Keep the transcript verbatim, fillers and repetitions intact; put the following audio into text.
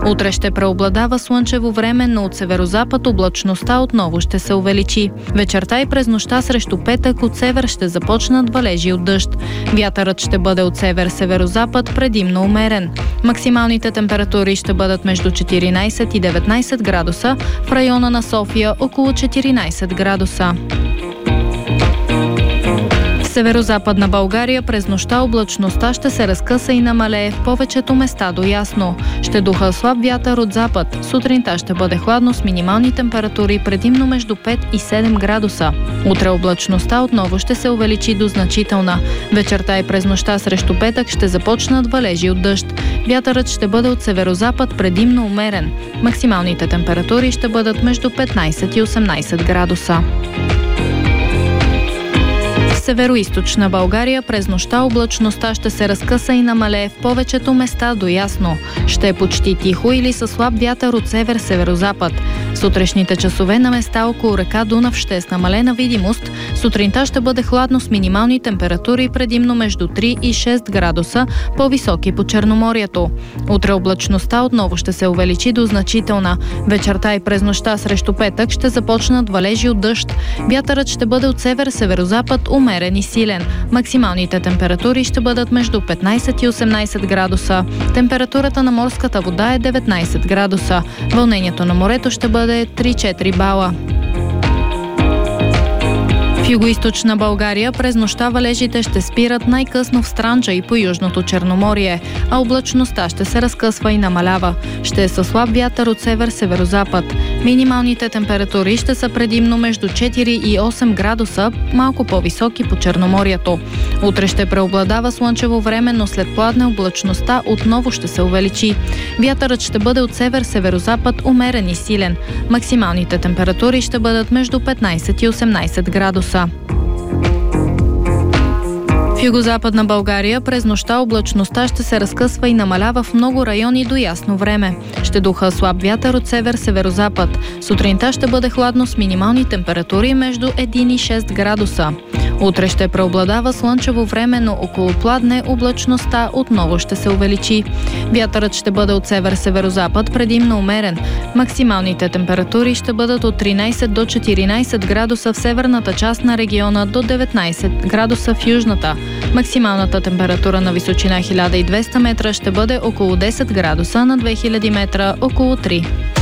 Утре ще преобладава слънчево време, но от северозапад облачността отново ще се увеличи. Вечерта и през нощта срещу петък от север ще започнат валежи от дъжд. Вятърът ще бъде от север-северозапад, предимно умерен. Максималните температури ще бъдат между четиринайсет и деветнайсет градуса, в района на София около четиринайсет градуса. В северозападна България през нощта облачността ще се разкъса и намалее в повечето места до ясно. Ще духа слаб вятър от запад. Сутринта ще бъде хладно с минимални температури предимно между пет и седем градуса. Утре облачността отново ще се увеличи до значителна. Вечерта и през нощта срещу петък ще започнат валежи от дъжд. Вятърът ще бъде от северозапад, предимно умерен. Максималните температури ще бъдат между петнайсет и осемнайсет градуса. В североизточна България през нощта облачността ще се разкъса и намалее в повечето места до ясно. Ще е почти тихо или със слаб вятър от север-северозапад. В сутрешните часове на места около река Дунав ще е с намалена видимост. Сутринта ще бъде хладно с минимални температури предимно между три и шест градуса, по-високи по Черноморието. Утре облачността отново ще се увеличи до значителна. Вечерта и през нощта срещу петък ще започнат валежи от дъжд. Вятърът ще бъде от север-северозапад, умерен и силен. Максималните температури ще бъдат между петнайсет и осемнайсет градуса. Температурата на морската вода е деветнайсет градуса. Вълнението на морето ще бъде три-четири бала. В югоизточна България през нощта валежите ще спират най-късно в Странджа и по Южното Черноморие, а облачността ще се разкъсва и намалява. Ще е със слаб вятър от север-северозапад. Минималните температури ще са предимно между четири и осем градуса, малко по-високи по Черноморието. Утре ще преобладава слънчево време, но след пладне облачността отново ще се увеличи. Вятърът ще бъде от север-северозапад, умерен и силен. Максималните температури ще бъдат между петнайсет и осемнайсет градуса. В югозападна България през нощта облачността ще се разкъсва и намалява в много райони до ясно време. Ще духа слаб вятър от север-северозапад. Сутринта ще бъде хладно с минимални температури между един и шест градуса. Утре ще преобладава слънчево време, но около пладне облачността отново ще се увеличи. Вятърът ще бъде от север-северозапад, предимно умерен. Максималните температури ще бъдат от тринайсет до четиринайсет градуса в северната част на региона до деветнайсет градуса в южната. Максималната температура на височина хиляда и двеста метра ще бъде около десет градуса, на две хиляди метра около три.